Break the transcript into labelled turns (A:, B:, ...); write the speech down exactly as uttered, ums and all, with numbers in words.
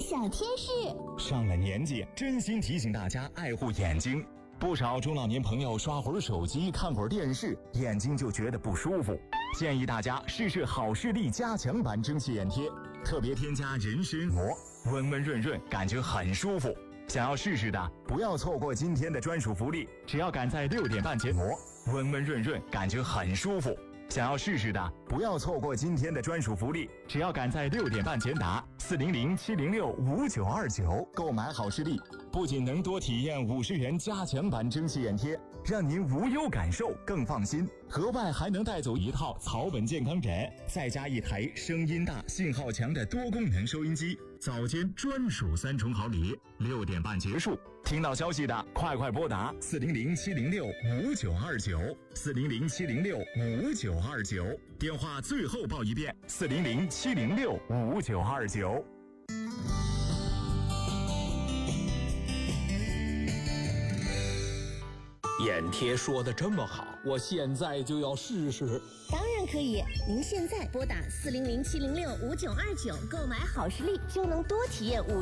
A: 小贴士。
B: 上了年纪，真心提醒大家爱护眼睛。不少中老年朋友刷会儿手机、看会儿电视，眼睛就觉得不舒服。建议大家试试好视力加强版蒸汽眼贴，特别添加人参膜，温温润润，感觉很舒服。想要试试的，不要错过今天的专属福利，只要赶在六点半前膜，温温润润，感觉很舒服。想要试试的，不要错过今天的专属福利，只要赶在六点半前打四零零七零六五九二九购买好视力，不仅能多体验五十元加强版蒸汽眼贴，让您无忧感受更放心，额外还能带走一套草本健康枕，再加一台声音大、信号强的多功能收音机，早间专属三重好礼。六点半结束，听到消息的快快拨打四零零七零六五九二九四零零七零六五九二九，电话最后报一遍四零零七零六五九二九。
C: 眼贴说的这么好，我现在就要试试。
A: 当然可以，您现在拨打四零零七零六五九二九购买好视力，就能多体验五